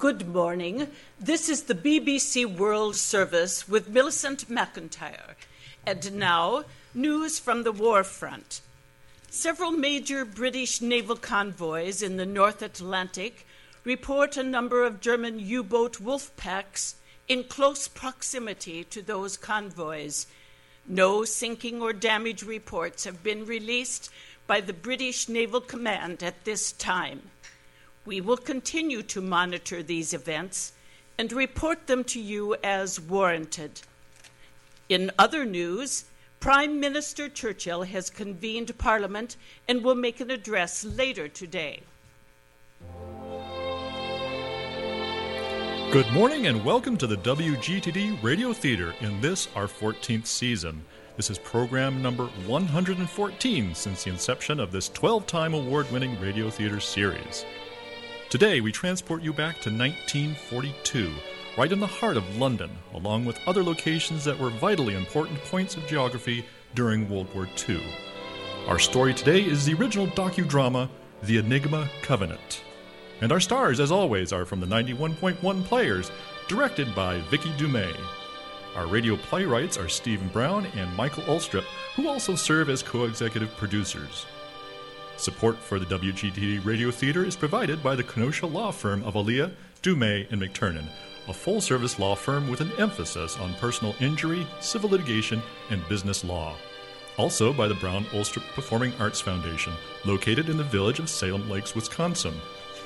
Good morning. This is the BBC World Service with Millicent McIntyre. And now, news from the war front. Several major British naval convoys in the North Atlantic report a number of German U-boat wolf packs in close proximity to those convoys. No sinking or damage reports have been released by the British Naval Command at this time. We will continue to monitor these events and report them to you as warranted. In other news, Prime Minister Churchill has convened Parliament and will make an address later today. Good morning and welcome to the WGTD Radio Theater in this, our 14th season. This is program number 114 since the inception of this 12-time award-winning radio theater series. Today, we transport you back to 1942, right in the heart of London, along with other locations that were vitally important points of geography during World War II. Our story today is the original docudrama, The Enigma Covenant. And our stars, as always, are from the 91.1 Players, directed by Vicky Dumais. Our radio playwrights are Stephen Brown and Michael Ulstrup, who also serve as co-executive producers. Support for the WGTD Radio Theater is provided by the Kenosha law firm of Aaliyah, Dumais, and McTurnan, a full-service law firm with an emphasis on personal injury, civil litigation, and business law. Also by the Brown Ulstrup Performing Arts Foundation, located in the village of Salem Lakes, Wisconsin.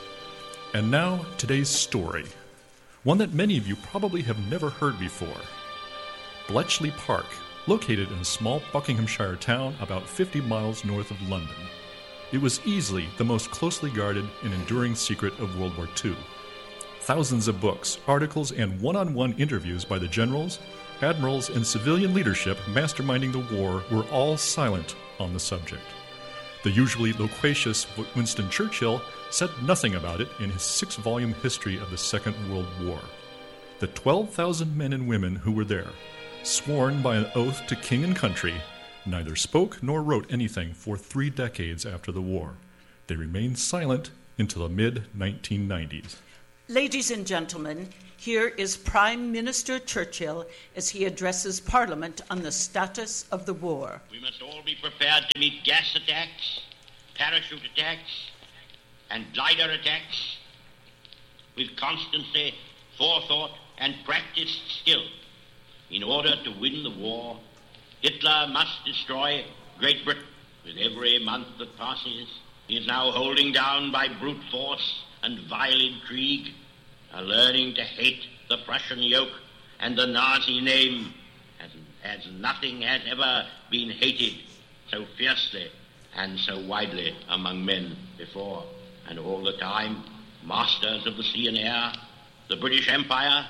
And now, today's story. One that many of you probably have never heard before. Bletchley Park, located in a small Buckinghamshire town about 50 miles north of London. It was easily the most closely guarded and enduring secret of World War II. Thousands of books, articles, and one-on-one interviews by the generals, admirals, and civilian leadership masterminding the war were all silent on the subject. The usually loquacious Winston Churchill said nothing about it in his 6-volume history of the Second World War. The 12,000 men and women who were there, sworn by an oath to king and country, neither spoke nor wrote anything for 3 decades after the war. They remained silent until the mid-1990s. Ladies and gentlemen, here is Prime Minister Churchill as he addresses Parliament on the status of the war. We must all be prepared to meet gas attacks, parachute attacks, and glider attacks with constancy, forethought, and practiced skill. In order to win the war, Hitler must destroy Great Britain. With every month that passes, he is now holding down by brute force and vile intrigue, a learning to hate the Prussian yoke and the Nazi name as nothing has ever been hated so fiercely and so widely among men before. And all the time, masters of the sea and air, the British Empire,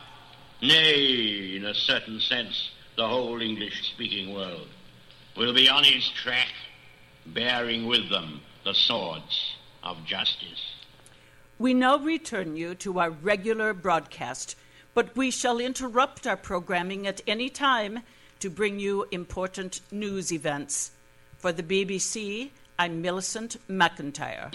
nay, in a certain sense, the whole English-speaking world, will be on his track, bearing with them the swords of justice. We now return you to our regular broadcast, but we shall interrupt our programming at any time to bring you important news events. For the BBC, I'm Millicent McIntyre.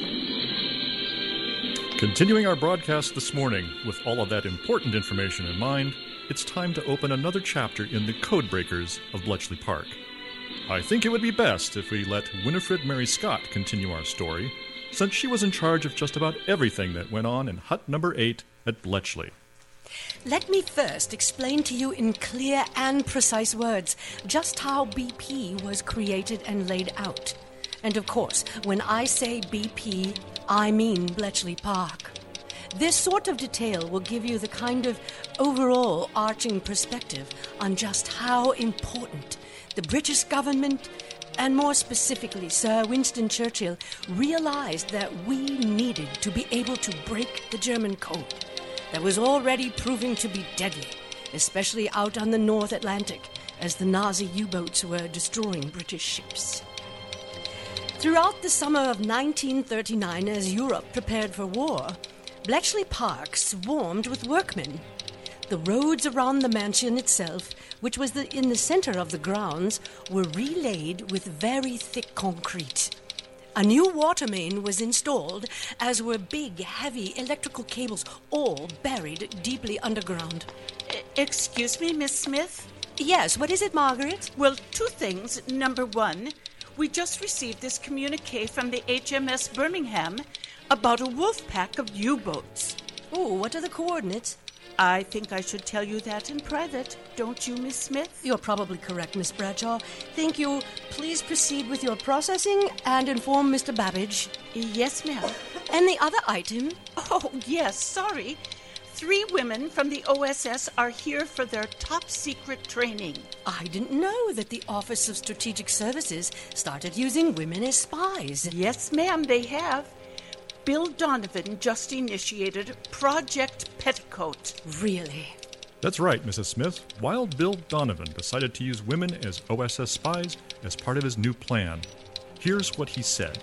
Continuing our broadcast this morning with all of that important information in mind, it's time to open another chapter in the Codebreakers of Bletchley Park. I think it would be best if we let Winifred Mary Scott continue our story, since she was in charge of just about everything that went on in hut number 8 at Bletchley. Let me first explain to you in clear and precise words just how BP was created and laid out. And of course, when I say BP, I mean Bletchley Park. This sort of detail will give you the kind of overall arching perspective on just how important the British government, and more specifically Sir Winston Churchill, realized that we needed to be able to break the German code that was already proving to be deadly, especially out on the North Atlantic, as the Nazi U-boats were destroying British ships. Throughout the summer of 1939, as Europe prepared for war, Bletchley Park swarmed with workmen. The roads around the mansion itself, which was in the center of the grounds, were relaid with very thick concrete. A new water main was installed, as were big, heavy electrical cables, all buried deeply underground. Excuse me, Miss Smith? Yes, what is it, Margaret? Well, two things. Number one, we just received this communique from the HMS Birmingham about a wolf pack of U-boats. Oh, what are the coordinates? I think I should tell you that in private, don't you, Miss Smith? You're probably correct, Miss Bradshaw. Thank you. Please proceed with your processing and inform Mr. Babbage. Yes, ma'am. And the other item? Oh, yes, sorry. 3 women from the OSS are here for their top-secret training. I didn't know that the Office of Strategic Services started using women as spies. Yes, ma'am, they have. Bill Donovan just initiated Project Petticoat. Really? That's right, Mrs. Smith. Wild Bill Donovan decided to use women as OSS spies as part of his new plan. Here's what he said.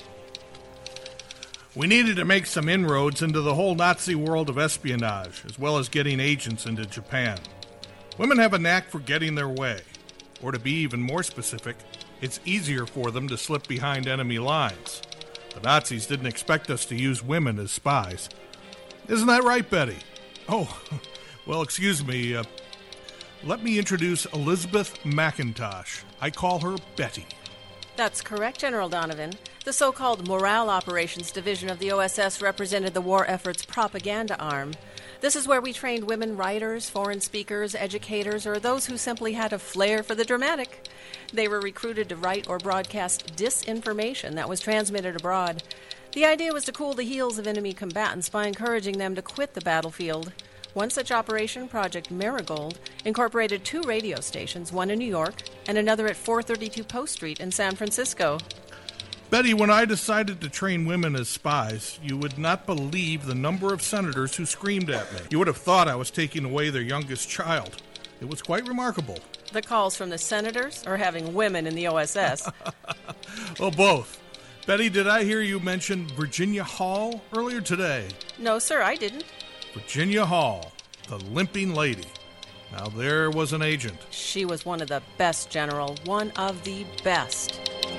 We needed to make some inroads into the whole Nazi world of espionage, as well as getting agents into Japan. Women have a knack for getting their way. Or to be even more specific, it's easier for them to slip behind enemy lines. The Nazis didn't expect us to use women as spies. Isn't that right, Betty? Oh, well, excuse me. Let me introduce Elizabeth McIntosh. I call her Betty. That's correct, General Donovan. The so-called Morale Operations Division of the OSS represented the war effort's propaganda arm. This is where we trained women writers, foreign speakers, educators, or those who simply had a flair for the dramatic. They were recruited to write or broadcast disinformation that was transmitted abroad. The idea was to cool the heels of enemy combatants by encouraging them to quit the battlefield. One such operation, Project Marigold, incorporated 2 radio stations, one in New York and another at 432 Post Street in San Francisco. Betty, when I decided to train women as spies, you would not believe the number of senators who screamed at me. You would have thought I was taking away their youngest child. It was quite remarkable. The calls from the senators or having women in the OSS? Well, both. Betty, did I hear you mention Virginia Hall earlier today? No, sir, I didn't. Virginia Hall, the limping lady. Now there was an agent. She was one of the best, General. One of the best.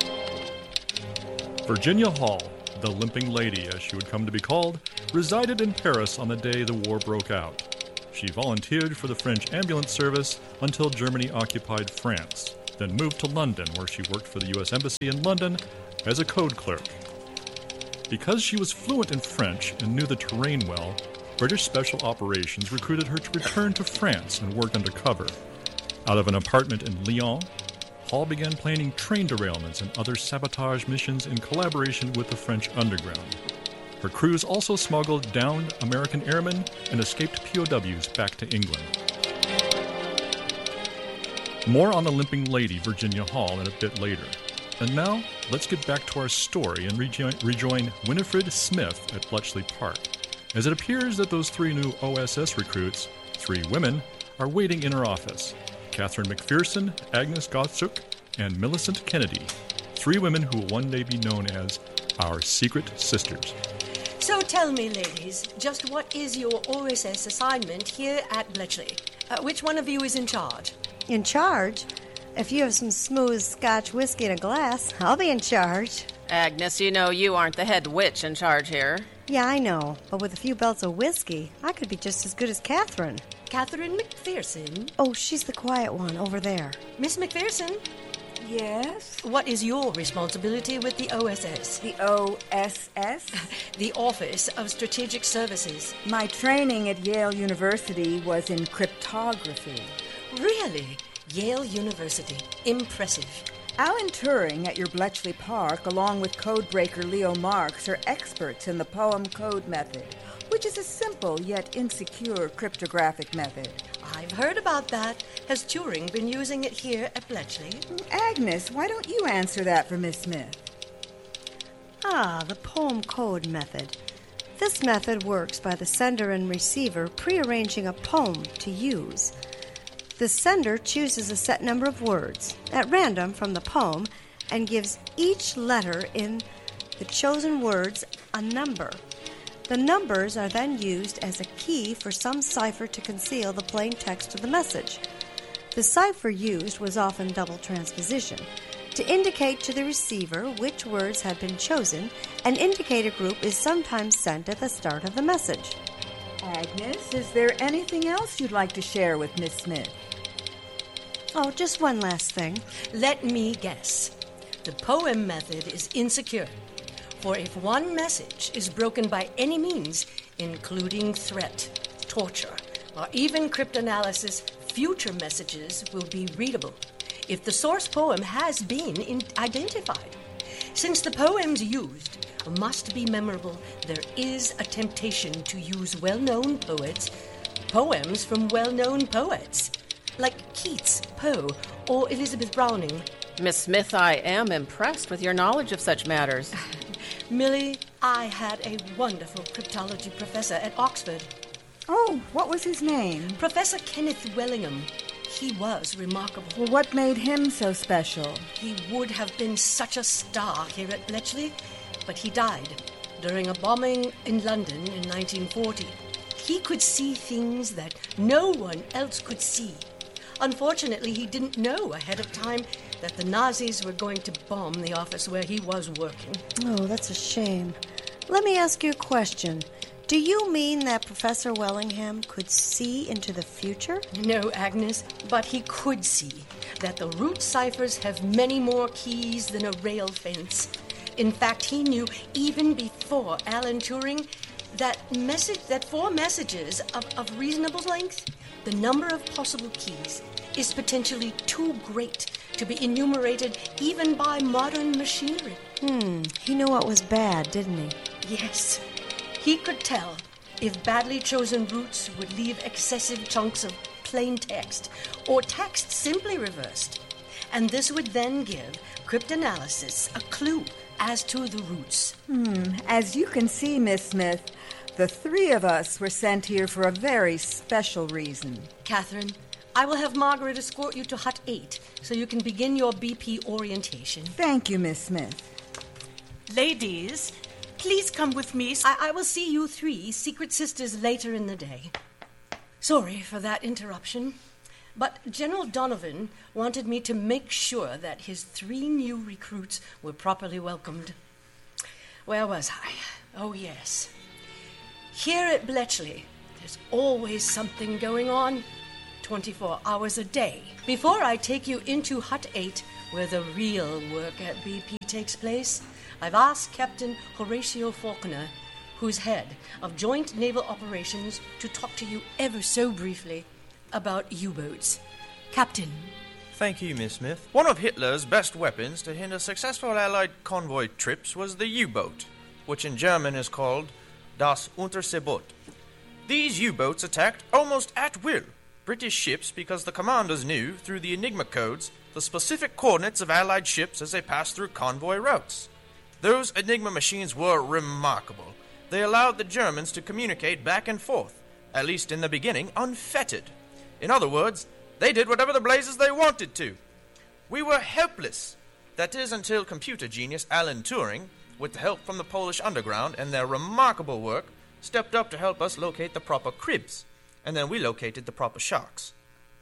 Virginia Hall, the limping lady as she would come to be called, resided in Paris on the day the war broke out. She volunteered for the French ambulance service until Germany occupied France, then moved to London where she worked for the U.S. Embassy in London as a code clerk. Because she was fluent in French and knew the terrain well, British Special Operations recruited her to return to France and work undercover. Out of an apartment in Lyon, Hall began planning train derailments and other sabotage missions in collaboration with the French underground. Her crews also smuggled downed American airmen and escaped POWs back to England. More on the limping lady, Virginia Hall, in a bit later. And now, let's get back to our story and rejoin Winifred Smith at Bletchley Park, as it appears that those 3 new OSS recruits, 3 women, are waiting in her office. Catherine McPherson, Agnes Gottschalk, and Millicent Kennedy, 3 women who will one day be known as our secret sisters. So tell me, ladies, just what is your OSS assignment here at Bletchley? Which one of you is in charge? In charge? If you have some smooth Scotch whiskey in a glass, I'll be in charge. Agnes, you know you aren't the head witch in charge here. Yeah, I know, but with a few belts of whiskey, I could be just as good as Catherine. Catherine McPherson? Oh, she's the quiet one over there. Miss McPherson? Yes? What is your responsibility with the OSS? The OSS? The Office of Strategic Services. My training at Yale University was in cryptography. Really? Yale University. Impressive. Alan Turing at your Bletchley Park, along with codebreaker Leo Marx, are experts in the poem code method, which is a simple yet insecure cryptographic method. I've heard about that. Has Turing been using it here at Bletchley? Agnes, why don't you answer that for Miss Smith? Ah, the poem code method. This method works by the sender and receiver prearranging a poem to use. The sender chooses a set number of words at random from the poem and gives each letter in the chosen words a number. The numbers are then used as a key for some cipher to conceal the plain text of the message. The cipher used was often double transposition. To indicate to the receiver which words have been chosen, an indicator group is sometimes sent at the start of the message. Agnes, is there anything else you'd like to share with Miss Smith? Oh, just one last thing. Let me guess. The poem method is insecure. For if one message is broken by any means, including threat, torture, or even cryptanalysis, future messages will be readable if the source poem has been identified. Since the poems used must be memorable, there is a temptation to use well-known poems from well-known poets, like Keats, Poe, or Elizabeth Browning. Miss Smith, I am impressed with your knowledge of such matters. Millie, I had a wonderful cryptology professor at Oxford. Oh, what was his name? Professor Kenneth Wellingham. He was remarkable. Well, what made him so special? He would have been such a star here at Bletchley, but he died during a bombing in London in 1940. He could see things that no one else could see. Unfortunately, he didn't know ahead of time that the Nazis were going to bomb the office where he was working. Oh, that's a shame. Let me ask you a question. Do you mean that Professor Wellingham could see into the future? No, Agnes, but he could see that the root ciphers have many more keys than a rail fence. In fact, he knew even before Alan Turing that for messages of reasonable length, the number of possible keys is potentially too great to be enumerated even by modern machinery. He knew what was bad, didn't he? Yes. He could tell if badly chosen roots would leave excessive chunks of plain text or text simply reversed. And this would then give cryptanalysis a clue as to the roots. As you can see, Miss Smith, the three of us were sent here for a very special reason. Catherine, I will have Margaret escort you to Hut 8 so you can begin your BP orientation. Thank you, Miss Smith. Ladies, please come with me. I will see you three secret sisters later in the day. Sorry for that interruption, but General Donovan wanted me to make sure that his 3 new recruits were properly welcomed. Where was I? Oh, yes. Here at Bletchley, there's always something going on, 24 hours a day. Before I take you into Hut 8, where the real work at BP takes place, I've asked Captain Horatio Faulkner, who's head of Joint Naval Operations, to talk to you ever so briefly about U-boats. Captain. Thank you, Miss Smith. One of Hitler's best weapons to hinder successful Allied convoy trips was the U-boat, which in German is called Das Unterseeboot. These U-boats attacked almost at will British ships because the commanders knew, through the Enigma codes, the specific coordinates of Allied ships as they passed through convoy routes. Those Enigma machines were remarkable. They allowed the Germans to communicate back and forth, at least in the beginning, unfettered. In other words, they did whatever the blazes they wanted to. We were helpless. That is, until computer genius Alan Turing, with the help from the Polish underground and their remarkable work, stepped up to help us locate the proper cribs. And then we located the proper sharks.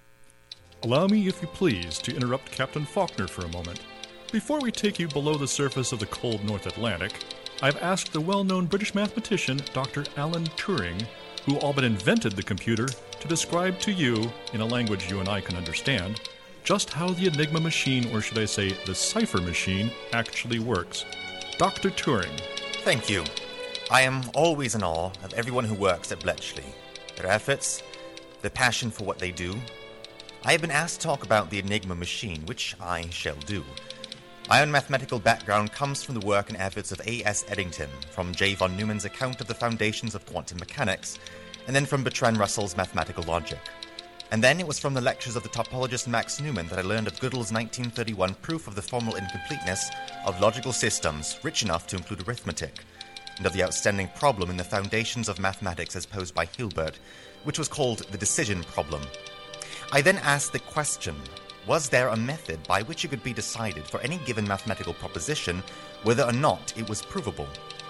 Allow me, if you please, to interrupt Captain Faulkner for a moment. Before we take you below the surface of the cold North Atlantic, I've asked the well-known British mathematician Dr. Alan Turing, who all but invented the computer, to describe to you, in a language you and I can understand, just how the Enigma machine, or should I say the cipher machine, actually works. Dr. Turing. Thank you. I am always in awe of everyone who works at Bletchley. Their efforts, their passion for what they do. I have been asked to talk about the Enigma machine, which I shall do. My own mathematical background comes from the work and efforts of A.S. Eddington, from J. von Neumann's account of the foundations of quantum mechanics, and then from Bertrand Russell's mathematical logic. And then it was from the lectures of the topologist Max Newman that I learned of Gödel's 1931 proof of the formal incompleteness of logical systems rich enough to include arithmetic, and of the outstanding problem in the foundations of mathematics as posed by Hilbert, which was called the decision problem. I then asked the question, was there a method by which it could be decided for any given mathematical proposition whether or not it was provable?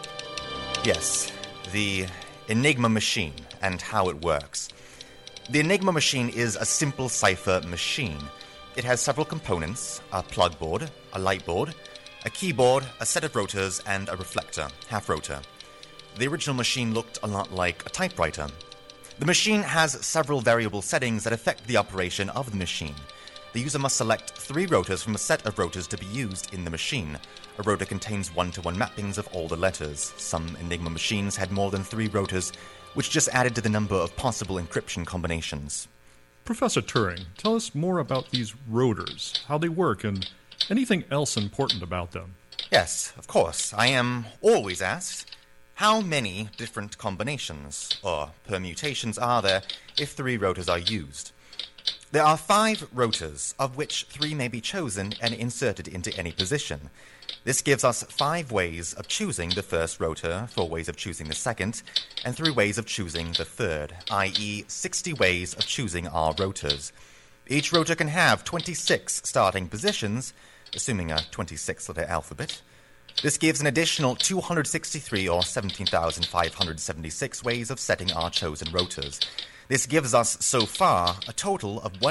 Yes, the Enigma machine and how it works. The Enigma machine is a simple cipher machine. It has several components: a plug board, a light board, a keyboard, a set of rotors, and a reflector, half rotor. The original machine looked a lot like a typewriter. The machine has several variable settings that affect the operation of the machine. The user must select 3 rotors from a set of rotors to be used in the machine. A rotor contains one-to-one mappings of all the letters. Some Enigma machines had more than 3 rotors, which just added to the number of possible encryption combinations. Professor Turing, tell us more about these rotors, how they work, and anything else important about them. Yes, of course. I am always asked, how many different combinations or permutations are there if 3 rotors are used? There are 5 rotors, of which 3 may be chosen and inserted into any position. This gives us 5 ways of choosing the first rotor, 4 ways of choosing the second, and 3 ways of choosing the third, i.e. 60 ways of choosing our rotors. Each rotor can have 26 starting positions, assuming a 26-letter alphabet. This gives an additional 263 or 17,576 ways of setting our chosen rotors. This gives us, so far, a total of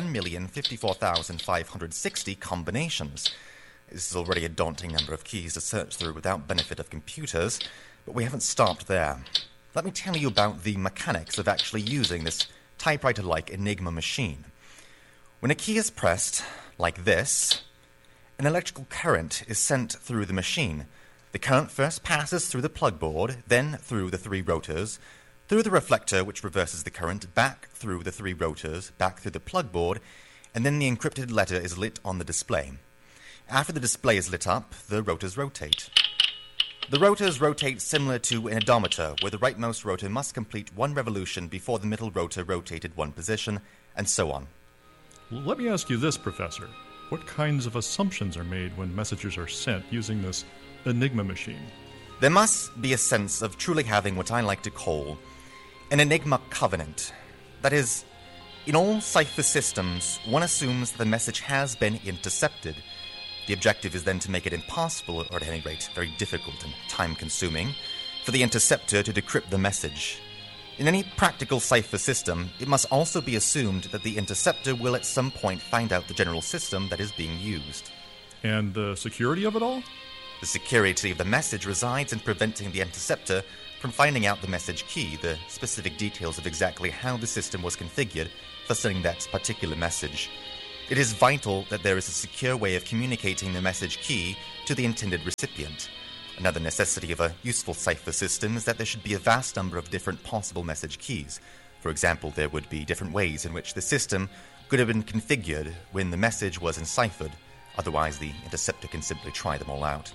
1,054,560 combinations. This is already a daunting number of keys to search through without benefit of computers, but we haven't stopped there. Let me tell you about the mechanics of actually using this typewriter-like Enigma machine. When a key is pressed, like this, an electrical current is sent through the machine. The current first passes through the plug board, then through the 3 rotors, through the reflector, which reverses the current, back through the 3 rotors, back through the plug board, and then the encrypted letter is lit on the display. After the display is lit up, the rotors rotate. The rotors rotate similar to an odometer, where the rightmost rotor must complete 1 revolution before the middle rotor rotated 1 position, and so on. Let me ask you this, Professor. What kinds of assumptions are made when messages are sent using this Enigma machine? There must be a sense of truly having what I like to call an Enigma covenant. That is, in all cipher systems, one assumes that the message has been intercepted. The objective is then to make it impossible, or at any rate very difficult and time-consuming, for the interceptor to decrypt the message. In any practical cipher system, it must also be assumed that the interceptor will at some point find out the general system that is being used. And the security of it all? The security of the message resides in preventing the interceptor from finding out the message key, the specific details of exactly how the system was configured for sending that particular message. It is vital that there is a secure way of communicating the message key to the intended recipient. Another necessity of a useful cipher system is that there should be a vast number of different possible message keys. For example, there would be different ways in which the system could have been configured when the message was enciphered. Otherwise, the interceptor can simply try them all out.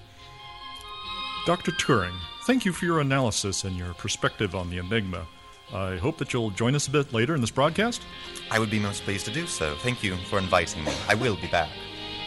Dr. Turing, thank you for your analysis and your perspective on the Enigma. I hope that you'll join us a bit later in this broadcast. I would be most pleased to do so. Thank you for inviting me. I will be back.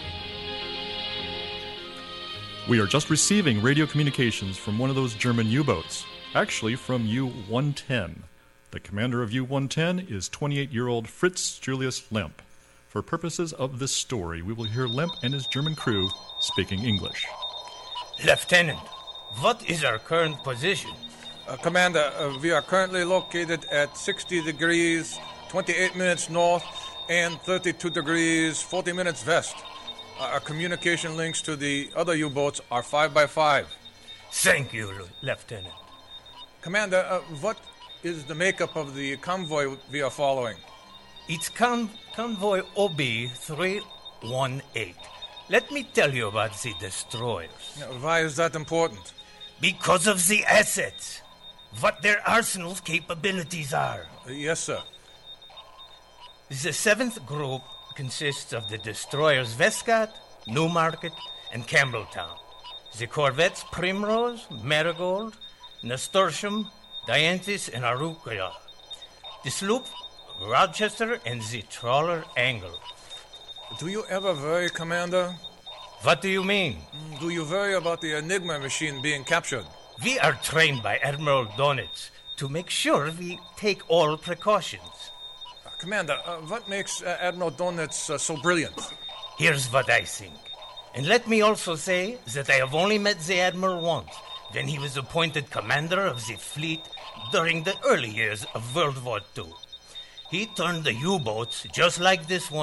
We are just receiving radio communications from one of those German U-boats, actually from U-110. The commander of U-110 is 28-year-old Fritz Julius Lemp. For purposes of this story, we will hear Lemp and his German crew speaking English. Lieutenant, what is our current position? Commander, we are currently located at 60 degrees, 28 minutes north, and 32 degrees, 40 minutes west. Our communication links to the other U-boats are 5x5. Thank you, Lieutenant. Commander, what is the makeup of the convoy we are following? It's convoy OB-318. Let me tell you about the destroyers. Why is that important? Because of the assets. What their arsenal's capabilities are. Yes, sir. The 7th group consists of the destroyers Vescat, Newmarket, and Campbelltown. The corvettes Primrose, Marigold, Nasturtium, Dianthus, and Araucaria. The sloop Rochester, and the trawler Angle. Do you ever worry, Commander? What do you mean? Do you worry about the Enigma machine being captured? We are trained by Admiral Donitz to make sure we take all precautions. Commander, what makes Admiral Donitz so brilliant? Here's what I think. And let me also say that I have only met the Admiral once, when he was appointed commander of the fleet during the early years of World War II. He turned the U-boats, just like this one,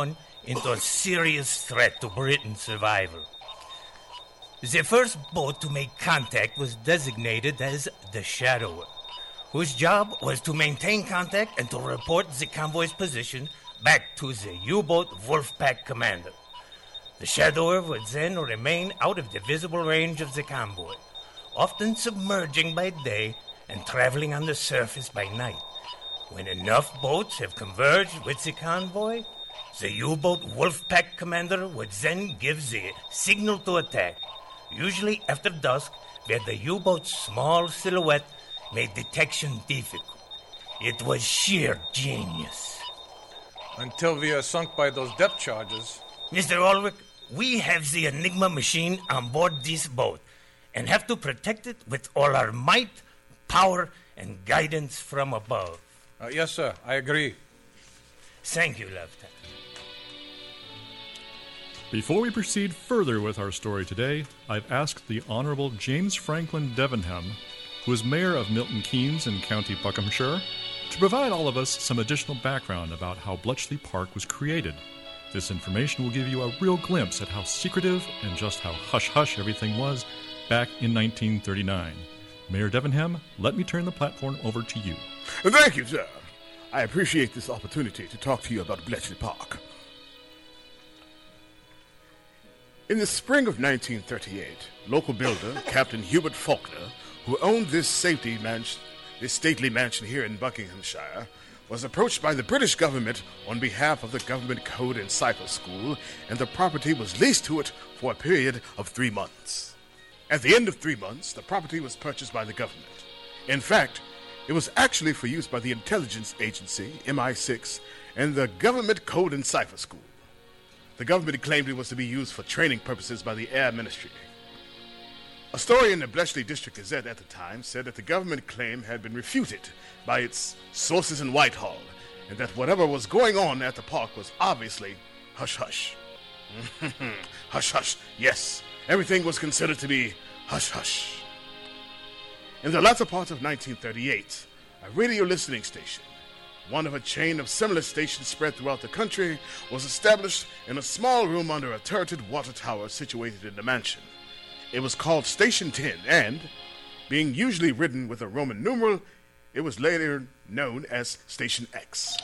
into a serious threat to Britain's survival. The first boat to make contact was designated as the Shadower, whose job was to maintain contact and to report the convoy's position back to the U-boat Wolfpack commander. The Shadower would then remain out of the visible range of the convoy, often submerging by day and traveling on the surface by night. When enough boats have converged with the convoy, the U-boat Wolfpack commander would then give the signal to attack, usually after dusk, where the U-boat's small silhouette made detection difficult. It was sheer genius. Until we are sunk by those depth charges. Mr. Ulrich, we have the Enigma machine on board this boat and have to protect it with all our might, power, and guidance from above. Yes, sir. I agree. Thank you, Lieutenant. Before we proceed further with our story today, I've asked the Honorable James Franklin Debenham, who is Mayor of Milton Keynes in County Buckinghamshire, to provide all of us some additional background about how Bletchley Park was created. This information will give you a real glimpse at how secretive and just how hush-hush everything was back in 1939. Mayor Debenham, let me turn the platform over to you. Thank you, sir. I appreciate this opportunity to talk to you about Bletchley Park. In the spring of 1938, local builder Captain Hubert Faulkner, who owned this stately mansion here in Buckinghamshire, was approached by the British government on behalf of the Government Code and Cipher School, and the property was leased to it for a period of 3 months. At the end of 3 months, the property was purchased by the government. In fact, it was actually for use by the intelligence agency, MI6, and the Government Code and Cipher School. The government claimed it was to be used for training purposes by the Air Ministry. A story in the Bletchley District Gazette at the time said that the government claim had been refuted by its sources in Whitehall, and that whatever was going on at the park was obviously hush-hush. Hush-hush, yes. Everything was considered to be hush-hush. In the latter part of 1938, a radio listening station, one of a chain of similar stations spread throughout the country, was established in a small room under a turreted water tower situated in the mansion. It was called Station 10, and, being usually written with a Roman numeral, it was later known as Station X.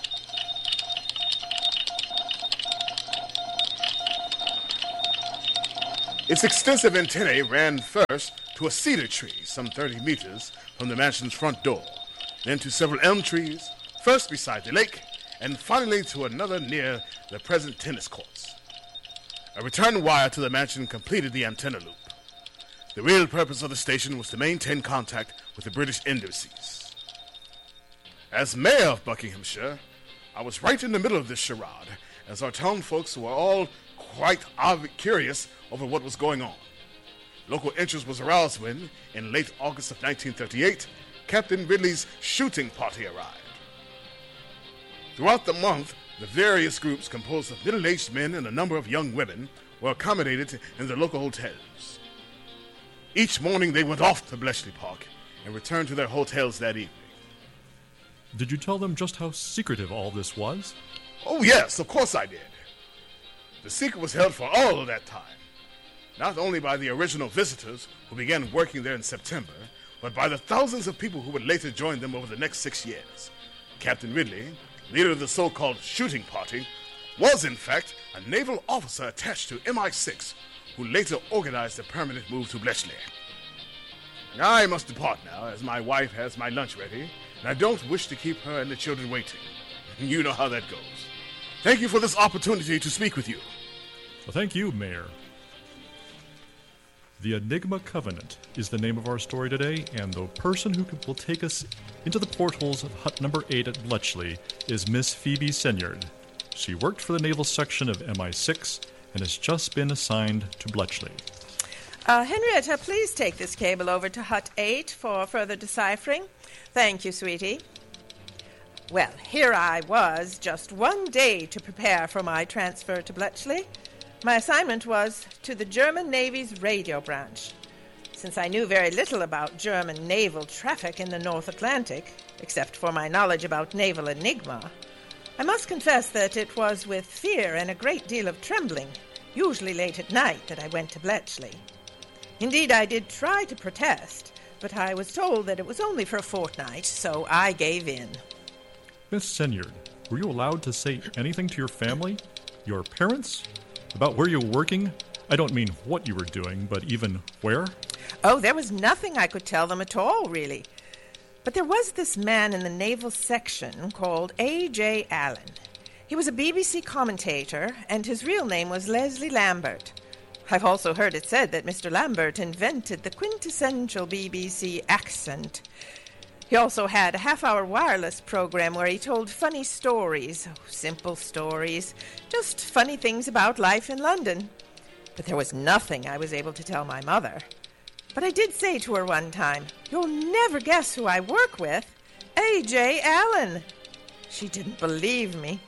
Its extensive antennae ran first to a cedar tree some 30 meters from the mansion's front door, then to several elm trees, first beside the lake, and finally to another near the present tennis courts. A return wire to the mansion completed the antenna loop. The real purpose of the station was to maintain contact with the British embassies. As mayor of Buckinghamshire, I was right in the middle of this charade, as our town folks were all quite curious over what was going on. Local interest was aroused when, in late August of 1938, Captain Ridley's shooting party arrived. Throughout the month, the various groups composed of middle-aged men and a number of young women were accommodated in the local hotels. Each morning they went off to Bletchley Park and returned to their hotels that evening. Did you tell them just how secretive all this was? Oh, yes, of course I did. The secret was held for all of that time, not only by the original visitors who began working there in September, but by the thousands of people who would later join them over the next 6 years. Captain Ridley, leader of the so-called shooting party, was in fact a naval officer attached to MI6, who later organized the permanent move to Bletchley. I must depart now, as my wife has my lunch ready, and I don't wish to keep her and the children waiting. You know how that goes. Thank you for this opportunity to speak with you. Well, thank you, Mayor. The Enigma Covenant is the name of our story today, and the person who will take us into the portholes of hut number 8 at Bletchley is Miss Phoebe Senyard. She worked for the naval section of MI6 and has just been assigned to Bletchley. Henrietta, please take this cable over to Hut 8 for further deciphering. Thank you, sweetie. Well, here I was, just 1 day to prepare for my transfer to Bletchley. My assignment was to the German Navy's radio branch. Since I knew very little about German naval traffic in the North Atlantic, except for my knowledge about naval Enigma, I must confess that it was with fear and a great deal of trembling, usually late at night, that I went to Bletchley. Indeed, I did try to protest, but I was told that it was only for a fortnight, so I gave in. Miss Senyard, were you allowed to say anything to your family, your parents, about where you were working? I don't mean what you were doing, but even where? Oh, there was nothing I could tell them at all, really. But there was this man in the naval section called A.J. Allen. He was a BBC commentator, and his real name was Leslie Lambert. I've also heard it said that Mr. Lambert invented the quintessential BBC accent. He also had a half-hour wireless program where he told funny stories, simple stories, just funny things about life in London. But there was nothing I was able to tell my mother. But I did say to her one time, "You'll never guess who I work with, A.J. Allen." She didn't believe me.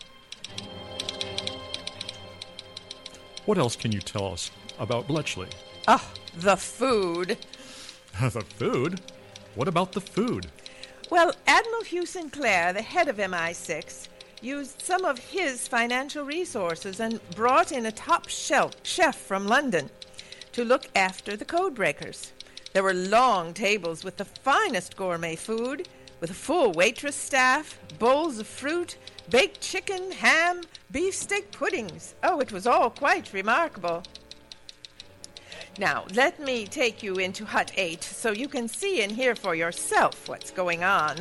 What else can you tell us about Bletchley? Oh, the food. The food? What about the food? Well, Admiral Hugh Sinclair, the head of MI6, used some of his financial resources and brought in a top chef from London to look after the codebreakers. There were long tables with the finest gourmet food, with a full waitress staff, bowls of fruit, baked chicken, ham, beefsteak puddings. Oh, it was all quite remarkable. Now, let me take you into Hut 8 so you can see and hear for yourself what's going on.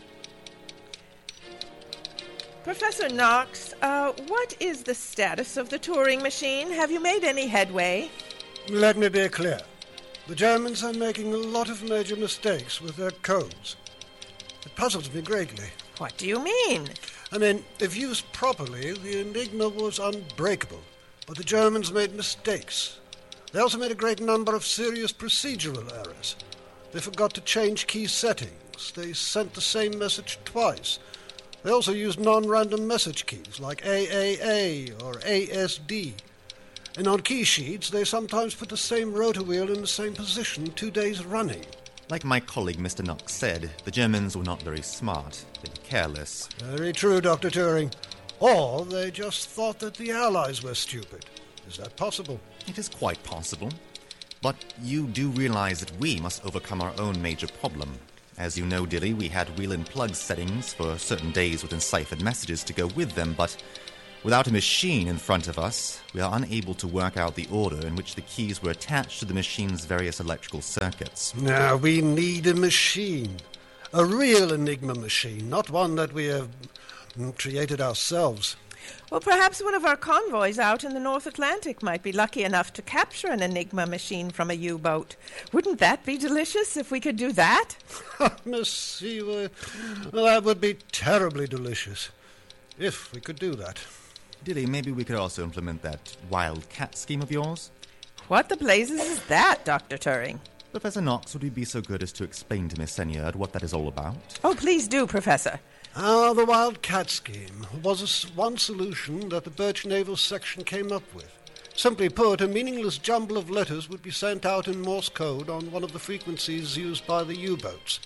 Professor Knox, what is the status of the Turing machine? Have you made any headway? Let me be clear. The Germans are making a lot of major mistakes with their codes. It puzzles me greatly. What do you mean? I mean, if used properly, the Enigma was unbreakable, but the Germans made mistakes. They also made a great number of serious procedural errors. They forgot to change key settings. They sent the same message twice. They also used non-random message keys like AAA or ASD. And on key sheets, they sometimes put the same rotor wheel in the same position 2 days running. Like my colleague Mr. Knox said, the Germans were not very smart. They were careless. Very true, Dr. Turing. Or they just thought that the Allies were stupid. Is that possible? It is quite possible. But you do realize that we must overcome our own major problem. As you know, Dilly, we had wheel and plug settings for certain days with enciphered messages to go with them, but without a machine in front of us, we are unable to work out the order in which the keys were attached to the machine's various electrical circuits. Now, we need a machine. A real Enigma machine, not one that we have created ourselves. Well, perhaps one of our convoys out in the North Atlantic might be lucky enough to capture an Enigma machine from a U-boat. Wouldn't that be delicious if we could do that? Miss Seaway, that would be terribly delicious, if we could do that. Dilly, maybe we could also implement that wildcat scheme of yours? What the blazes is that, Dr. Turing? Professor Knox, would you be so good as to explain to Miss Senyard what that is all about? Oh, please do, Professor. The wildcat scheme was one solution that the Birch Naval Section came up with. Simply put, a meaningless jumble of letters would be sent out in Morse code on one of the frequencies used by the U-boats.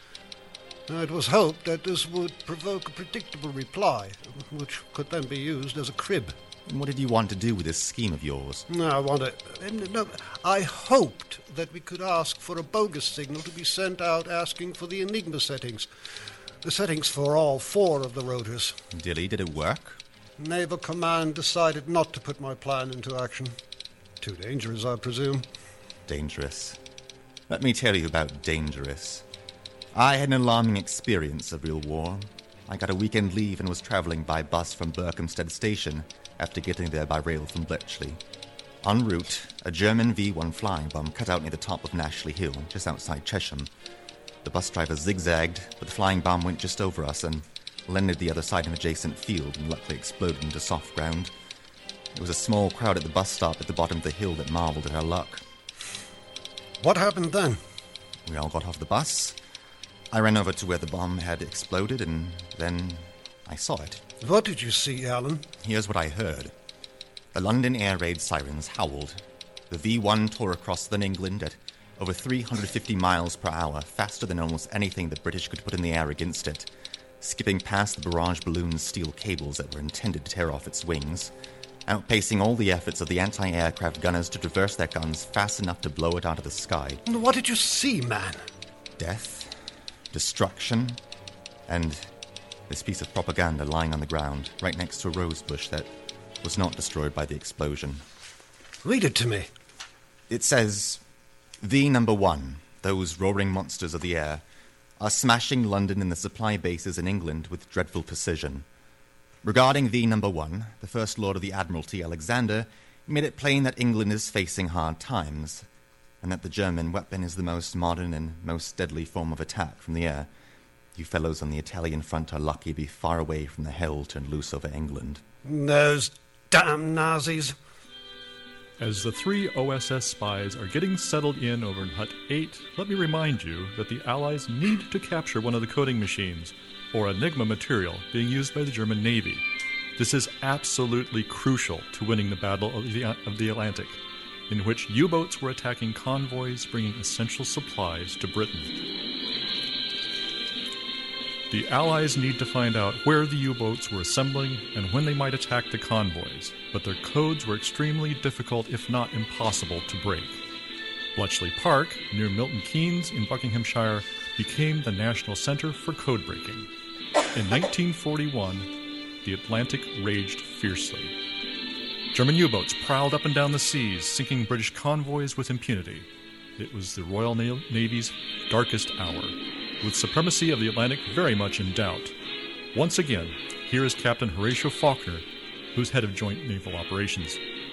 It was hoped that this would provoke a predictable reply, which could then be used as a crib. And what did you want to do with this scheme of yours? I hoped that we could ask for a bogus signal to be sent out asking for the Enigma settings. The settings for all 4 of the rotors. Dilly, did it work? Naval Command decided not to put my plan into action. Too dangerous, I presume. Dangerous. Let me tell you about dangerous. I had an alarming experience of real war. I got a weekend leave and was traveling by bus from Berkhamsted Station after getting there by rail from Bletchley. En route, a German V-1 flying bomb cut out near the top of Nashley Hill, just outside Chesham. The bus driver zigzagged, but the flying bomb went just over us and landed the other side of an adjacent field and luckily exploded into soft ground. There was a small crowd at the bus stop at the bottom of the hill that marveled at our luck. What happened then? We all got off the bus. I ran over to where the bomb had exploded, and then I saw it. What did you see, Alan? Here's what I heard. The London air raid sirens howled. The V-1 tore across southern England at over 350 miles per hour, faster than almost anything the British could put in the air against it. skipping past the barrage balloon's steel cables that were intended to tear off its wings, outpacing all the efforts of the anti-aircraft gunners to traverse their guns fast enough to blow it out of the sky. What did you see, man? Death, destruction, and this piece of propaganda lying on the ground right next to a rose bush that was not destroyed by the explosion. Read it to me. It says, "The number one, those roaring monsters of the air, are smashing London and the supply bases in England with dreadful precision. Regarding the number one, the First Lord of the Admiralty, Alexander, made it plain that England is facing hard times, and that the German weapon is the most modern and most deadly form of attack from the air. You fellows on the Italian front are lucky to be far away from the hell turned loose over England." Those damn Nazis. As the three OSS spies are getting settled in over in Hut 8, let me remind you that the Allies need to capture one of the coding machines, or Enigma material, being used by the German Navy. This is absolutely crucial to winning the Battle of the Atlantic, in which U-boats were attacking convoys bringing essential supplies to Britain. The Allies need to find out where the U-boats were assembling and when they might attack the convoys, but their codes were extremely difficult, if not impossible, to break. Bletchley Park, near Milton Keynes in Buckinghamshire, became the national center for code breaking. In 1941, the Atlantic raged fiercely. German U-boats prowled up and down the seas, sinking British convoys with impunity. It was the Royal Navy's darkest hour, with supremacy of the Atlantic very much in doubt. Once again, here is Captain Horatio Faulkner, who's head of Joint Naval Operations.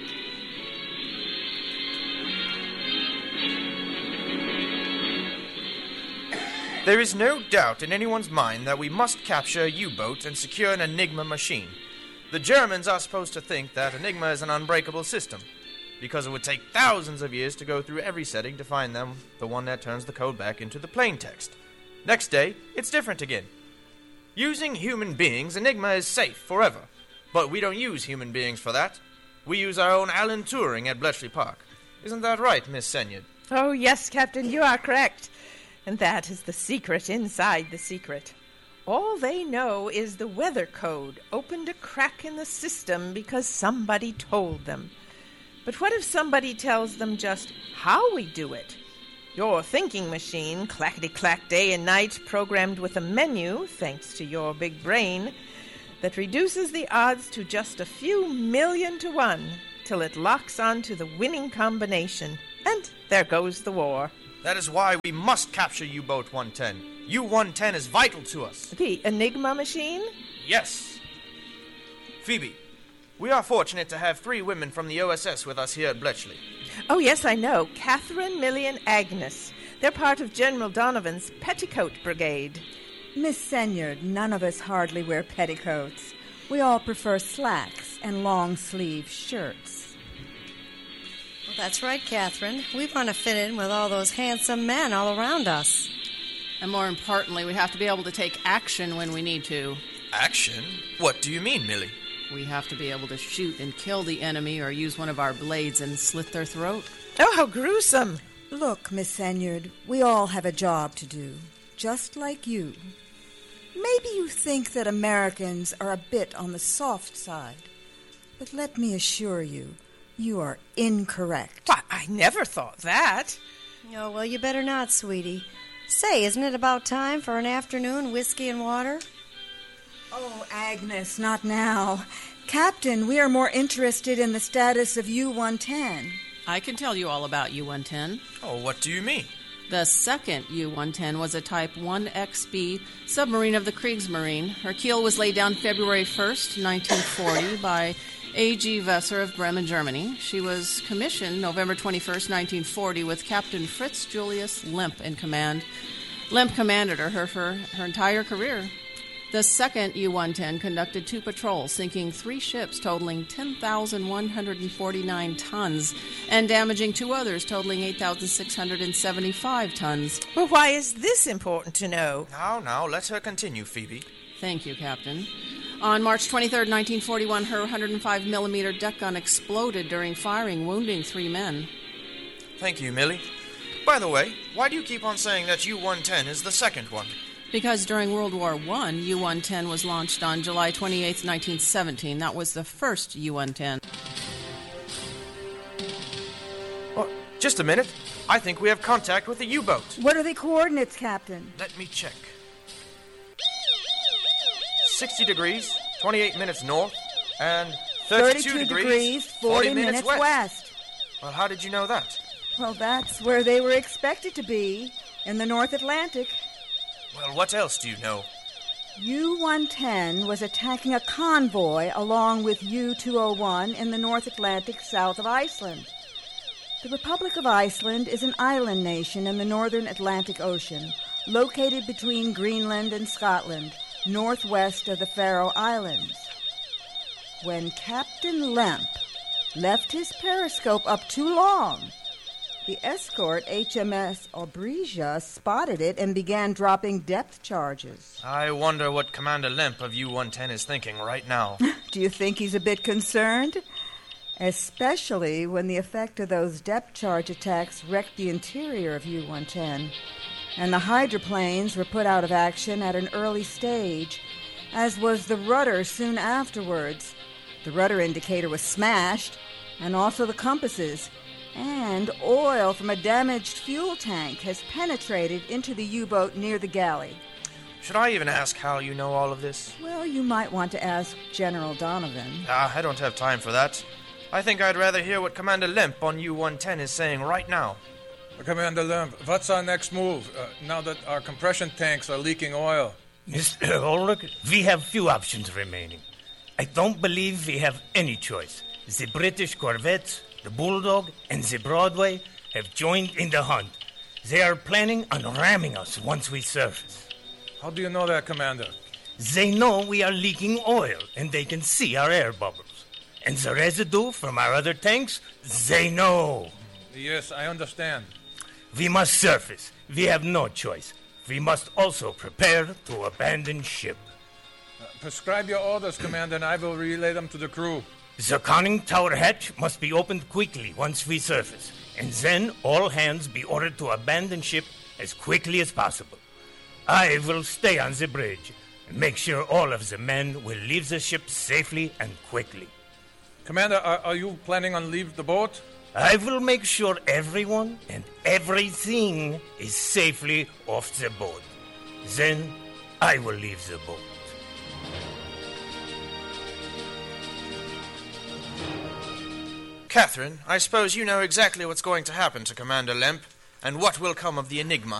There is no doubt in anyone's mind that we must capture a U-boat and secure an Enigma machine. The Germans are supposed to think that Enigma is an unbreakable system, because it would take thousands of years to go through every setting to find them the one that turns the code back into the plain text. Next day, it's different again. Using human beings, Enigma is safe forever. But we don't use human beings for that. We use our own Alan Turing at Bletchley Park. Isn't that right, Miss Senyard? Oh, yes, Captain, you are correct. And that is the secret inside the secret. All they know is the weather code opened a crack in the system because somebody told them. But what if somebody tells them just how we do it? Your thinking machine, clackety-clack day and night, programmed with a menu, thanks to your big brain, that reduces the odds to just a few million to one, till it locks on to the winning combination. And there goes the war. That is why we must capture U-Boat 110. U-110 is vital to us. The Enigma machine? Yes. Phoebe, we are fortunate to have 3 women from the OSS with us here at Bletchley. Oh, yes, I know. Catherine, Millie, and Agnes. They're part of General Donovan's Petticoat Brigade. Miss Senyard, none of us hardly wear petticoats. We all prefer slacks and long-sleeve shirts. Well, that's right, Catherine. We want to fit in with all those handsome men all around us. And more importantly, we have to be able to take action when we need to. Action? What do you mean, Millie? We have to be able to shoot and kill the enemy or use one of our blades and slit their throat. Oh, how gruesome. Look, Miss Senyard, we all have a job to do, just like you. Maybe you think that Americans are a bit on the soft side, but let me assure you, you are incorrect. Why, I never thought that. Oh, well, you better not, sweetie. Say, isn't it about time for an afternoon whiskey and water? Oh, Agnes, not now. Captain, we are more interested in the status of U-110. I can tell you all about U-110. Oh, what do you mean? The second U-110 was a Type 1XB submarine of the Kriegsmarine. Her keel was laid down February 1st, 1940 by A.G. Vesser of Bremen, Germany. She was commissioned November 21st, 1940 with Captain Fritz Julius Lemp in command. Lemp commanded her for her entire career. The second U-110 conducted 2 patrols, sinking 3 ships totaling 10,149 tons and damaging 2 others totaling 8,675 tons. Well, why is this important to know? Now, let her continue, Phoebe. Thank you, Captain. On March 23rd, 1941, her 105-millimeter deck gun exploded during firing, wounding 3 men. Thank you, Millie. By the way, why do you keep on saying that U-110 is the second one? Because during World War I, U-110 was launched on July 28, 1917. That was the first U-110. Oh, just a minute. I think we have contact with the U-boat. What are the coordinates, Captain? Let me check. 60 degrees, 28 minutes north, and 32 degrees, 40 minutes west. Well, how did you know that? Well, that's where they were expected to be, in the North Atlantic. Well, what else do you know? U-110 was attacking a convoy along with U-201 in the North Atlantic south of Iceland. The Republic of Iceland is an island nation in the northern Atlantic Ocean, located between Greenland and Scotland, northwest of the Faroe Islands. When Captain Lemp left his periscope up too long, the escort HMS Obreja spotted it and began dropping depth charges. I wonder what Commander Lemp of U-110 is thinking right now. Do you think he's a bit concerned? Especially when the effect of those depth charge attacks wrecked the interior of U-110, and the hydroplanes were put out of action at an early stage, as was the rudder soon afterwards. The rudder indicator was smashed, and also the compasses, and oil from a damaged fuel tank has penetrated into the U-boat near the galley. Should I even ask how you know all of this? Well, you might want to ask General Donovan. I don't have time for that. I think I'd rather hear what Commander Lemp on U-110 is saying right now. Commander Lemp, what's our next move, now that our compression tanks are leaking oil? Mr. Ulrich, we have few options remaining. I don't believe we have any choice. The British corvettes, the Bulldog, and the Broadway have joined in the hunt. They are planning on ramming us once we surface. How do you know that, Commander? They know we are leaking oil, and they can see our air bubbles. And the residue from our other tanks, they know. Yes, I understand. We must surface. We have no choice. We must also prepare to abandon ship. Prescribe your orders, Commander, and I will relay them to the crew. The conning tower hatch must be opened quickly once we surface, and then all hands be ordered to abandon ship as quickly as possible. I will stay on the bridge and make sure all of the men will leave the ship safely and quickly. Commander, are you planning on leave the boat? I will make sure everyone and everything is safely off the boat. Then I will leave the boat. Catherine, I suppose you know exactly what's going to happen to Commander Lemp, and what will come of the Enigma.